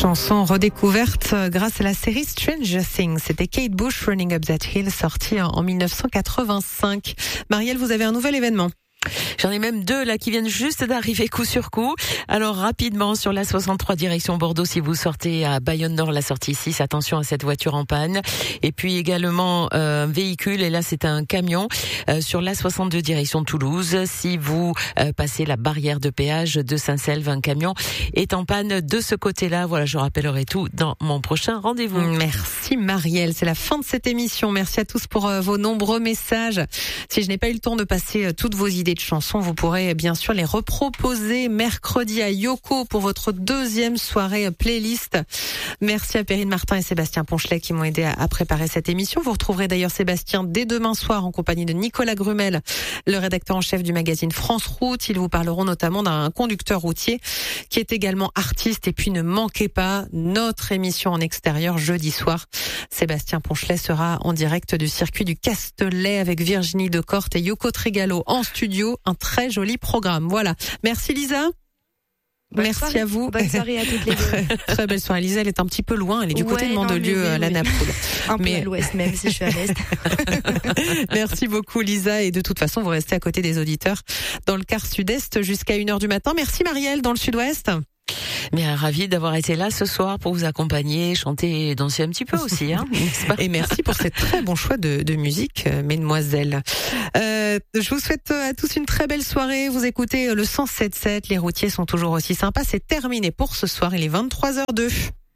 chanson redécouverte grâce à la série Stranger Things. C'était Kate Bush, Running Up That Hill, sorti en 1985. Marielle, vous avez un nouvel événement. J'en ai même deux là qui viennent juste d'arriver coup sur coup. Alors rapidement sur la 63 direction Bordeaux, si vous sortez à Bayonne Nord, la sortie 6, attention à cette voiture en panne. Et puis également un véhicule, et là c'est un camion sur la 62 direction Toulouse. Si vous passez la barrière de péage de Saint-Selve, un camion est en panne de ce côté-là. Voilà, je rappellerai tout dans mon prochain rendez-vous. Merci Marielle, c'est la fin de cette émission. Merci à tous pour vos nombreux messages. Si je n'ai pas eu le temps de passer toutes vos idées de chansons, vous pourrez bien sûr les reproposer mercredi à Yoko pour votre deuxième soirée playlist. Merci à Perrine Martin et Sébastien Ponchelet qui m'ont aidé à préparer cette émission. Vous retrouverez d'ailleurs Sébastien dès demain soir en compagnie de Nicolas Grumel, le rédacteur en chef du magazine France Route. Ils vous parleront notamment d'un conducteur routier qui est également artiste. Et puis ne manquez pas notre émission en extérieur jeudi soir. Sébastien Ponchelet sera en direct du circuit du Castellet avec Virginie Decorte et Yoko Trigalo en studio. Un très joli programme. Voilà. Merci Lisa. Merci soirée. à vous. Bonne soirée à toutes les deux. Très belle soirée. Lisa, elle est un petit peu loin. Elle est du côté de Mandelieu, la Napoule. Un peu à l'ouest, même si je suis à l'est. Merci beaucoup Lisa. Et de toute façon, vous restez à côté des auditeurs dans le quart sud-est jusqu'à 1h du matin. Merci Marielle dans le sud-ouest. Bien, ravi d'avoir été là ce soir pour vous accompagner, chanter et danser un petit peu aussi, hein, n'est-ce pas ? Et merci pour ces très bons choix de musique, mesdemoiselles. Je vous souhaite à tous une très belle soirée. Vous écoutez le 107.7. Les routiers sont toujours aussi sympas. C'est terminé pour ce soir. Il est 23h02.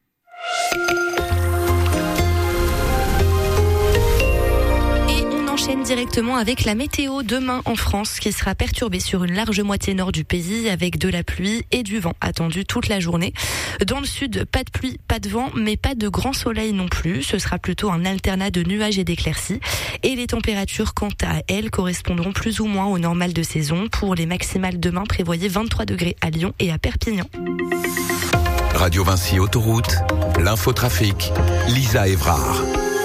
Directement avec la météo demain en France qui sera perturbée sur une large moitié nord du pays avec de la pluie et du vent attendu toute la journée. Dans le sud, pas de pluie, pas de vent, mais pas de grand soleil non plus. Ce sera plutôt un alternat de nuages et d'éclaircies. Et les températures, quant à elles, correspondront plus ou moins au normal de saison. Pour les maximales demain, prévoyez 23 degrés à Lyon et à Perpignan. Radio Vinci Autoroute, l'infotrafic, Lisa Evrard.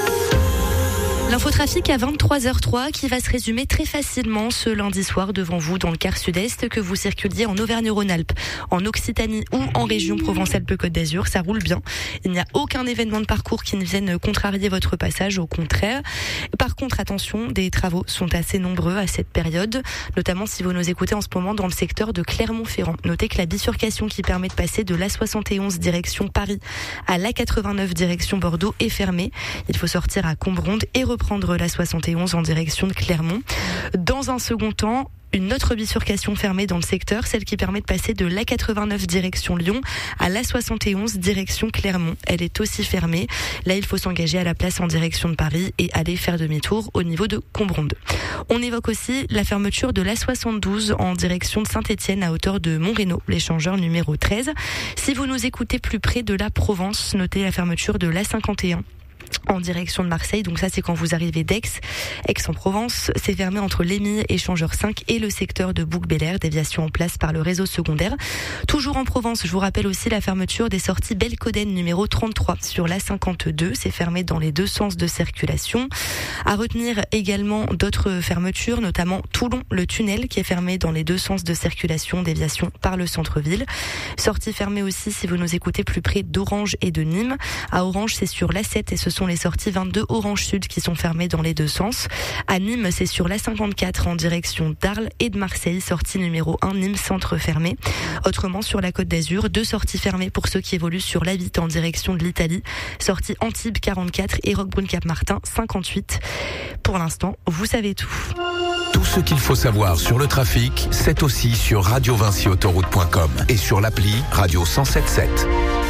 L'infotrafic à 23h03 qui va se résumer très facilement ce lundi soir devant vous dans le quart sud-est, que vous circuliez en Auvergne-Rhône-Alpes, en Occitanie ou en région Provence-Alpes-Côte d'Azur. Ça roule bien. Il n'y a aucun événement de parcours qui ne vienne contrarier votre passage, au contraire. Par contre, attention, des travaux sont assez nombreux à cette période, notamment si vous nous écoutez en ce moment dans le secteur de Clermont-Ferrand. Notez que la bifurcation qui permet de passer de l'A71 direction Paris à l'A89 direction Bordeaux est fermée. Il faut sortir à Combronde et reprendre la 71 en direction de Clermont. Dans un second temps, une autre bifurcation fermée dans le secteur, celle qui permet de passer de l'A89 direction Lyon à l'A71 direction Clermont. Elle est aussi fermée. Là, il faut s'engager à la place en direction de Paris et aller faire demi-tour au niveau de Combronde. On évoque aussi la fermeture de l'A72 en direction de Saint-Étienne à hauteur de Montrénaud, l'échangeur numéro 13. Si vous nous écoutez plus près de la Provence, notez la fermeture de l'A51. En direction de Marseille, donc ça c'est quand vous arrivez d'Aix. Aix-en-Provence, c'est fermé entre l'Émile, échangeur 5 et le secteur de Bouc-Bélair, déviation en place par le réseau secondaire. Toujours en Provence, je vous rappelle aussi la fermeture des sorties Belcoden numéro 33 sur la 52, c'est fermé dans les deux sens de circulation. À retenir également d'autres fermetures, notamment Toulon, le tunnel qui est fermé dans les deux sens de circulation, déviation par le centre-ville. Sortie fermée aussi si vous nous écoutez plus près d'Orange et de Nîmes. À Orange, c'est sur l'A7 et ce sont les sorties 22 Orange Sud qui sont fermées dans les deux sens. À Nîmes, c'est sur la 54 en direction d'Arles et de Marseille, sortie numéro 1 Nîmes centre fermé. Autrement, sur la Côte d'Azur, deux sorties fermées pour ceux qui évoluent sur l'A8 en direction de l'Italie. Sortie Antibes 44 et Roquebrune-Cap-Martin 58. Pour l'instant, vous savez tout. Tout ce qu'il faut savoir sur le trafic, c'est aussi sur radiovinciautoroute.com et sur l'appli Radio 107.7.